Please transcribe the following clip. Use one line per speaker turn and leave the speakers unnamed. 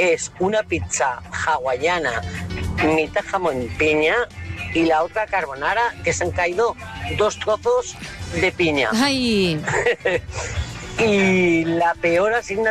es una pizza hawaiana, mitad jamón piña, y la otra carbonara, que se han caído 2 trozos de piña.
Ay.
Y la peor asignatura